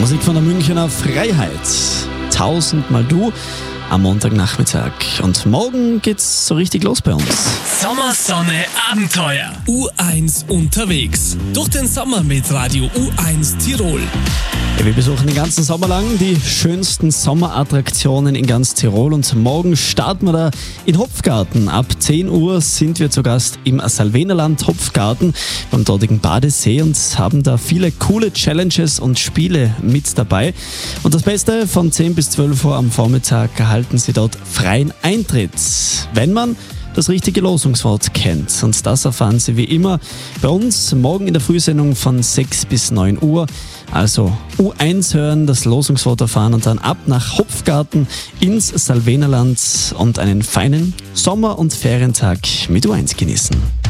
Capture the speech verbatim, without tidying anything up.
Musik von der Münchener Freiheit. Tausendmal du am Montagnachmittag. Und morgen geht's so richtig los bei uns. Sommersonne Abenteuer. U eins unterwegs. Durch den Sommer mit Radio U eins Tirol. Ja, wir besuchen den ganzen Sommer lang die schönsten Sommerattraktionen in ganz Tirol. Und morgen starten wir da in Hopfgarten. Ab zehn Uhr sind wir zu Gast im Salvenerland Hopfgarten beim dortigen Badesee und haben da viele coole Challenges und Spiele mit dabei. Und das Beste, von zehn bis zwölf Uhr am Vormittag erhalten Sie dort freien Eintritt, wenn man das richtige Losungswort kennt. Und das erfahren Sie wie immer bei uns morgen in der Frühsendung von sechs bis neun Uhr. Also U eins hören, das Losungswort erfahren und dann ab nach Hopfgarten ins Salvenerland und einen feinen Sommer- und Ferientag mit U eins genießen.